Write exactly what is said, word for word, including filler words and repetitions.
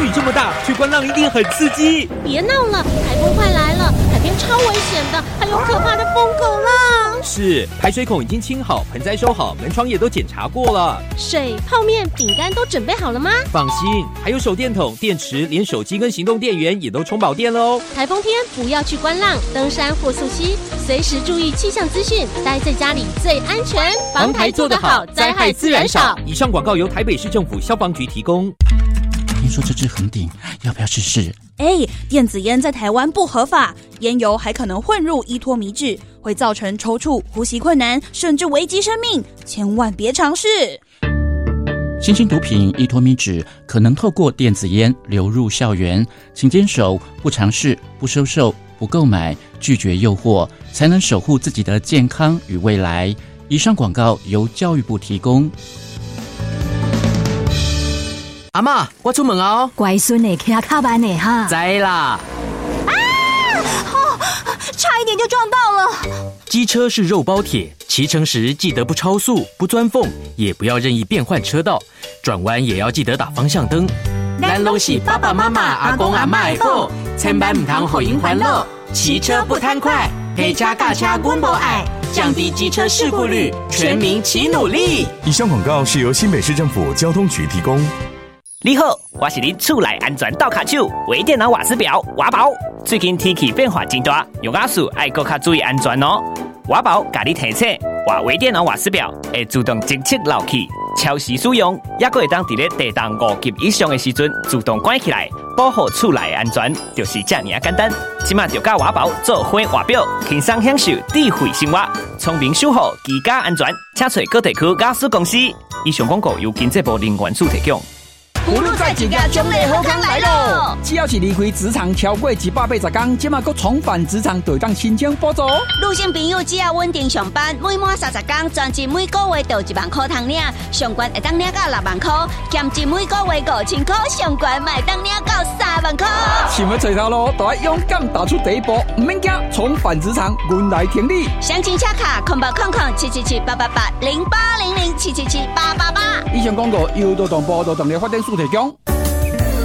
风雨这么大，去观浪一定很刺激。 别闹了，台风快来了，海边超危险的，还有可怕的疯狗浪。 是，排水孔已经清好，盆栽收好，门窗也都检查过了。 水、泡面、饼干都准备好了吗？ 放心，还有手电筒、电池，连手机跟行动电源也都充饱电了哦。 台风天不要去观浪、登山或溯溪，随时注意气象资讯，待在家里最安全。 防台做得好，灾害自然少。以上广告由台北市政府消防局提供。 听说这支很顶，要不要试试？ 哎，电子烟在台湾不合法，烟油还可能混入依托米脂，会造成抽搐、呼吸困难，甚至危及生命，千万别尝试。 新兴毒品依托米脂可能透过电子烟流入校园，请坚守不尝试、不收受、不购买，拒绝诱惑，才能守护自己的健康与未来。以上广告由教育部提供。 阿嬷，我出门哦。 乖孙的骑卡班的哈。 知啦。 啊！哦，差一点就撞到了。 机车是肉包铁，骑乘时记得不超速、不钻缝，也不要任意变换车道，转弯也要记得打方向灯。咱拢是爸爸妈妈、阿公阿嬷的宝，千万唔通互因烦恼。骑车不贪快，陪车驾车阮无爱，降低机车事故率，全民齐努力。 以上广告是由新北市政府交通局提供。 你好，我是你厝内安全倒卡手微电脑瓦斯表瓦宝。最近天气变化真大，用瓦斯爱搁较注意安全哦。瓦宝甲你提醒，换微电脑瓦斯表会自动侦测漏气，超时使用，也搁会当伫咧地动五级以上的时阵自动关起来，保护厝内安全，就是这么简单。即马就甲瓦宝做伙瓦表，轻松享受智慧生活，聪明守护居家安全。请找各地区瓦斯公司。以上广告由经济部能源署提供。 葫芦在一家奖励好康来咯！只要是离开职场超过一百八十天，即马搁重返职场，就当申请补助。 女性朋友只要稳定上班，每满三十天，专辑每个月就一万块通领，上悬会当领到六万块，兼职每个月五千块，上悬卖当领到三万块。 想要找头路，就要勇敢踏出第一步，唔免惊，重返职场，阮来挺你。 详情洽卡空八空空七七七八八八零八零零七七七八八八。 以上广告由劳动部劳动力发展署提供。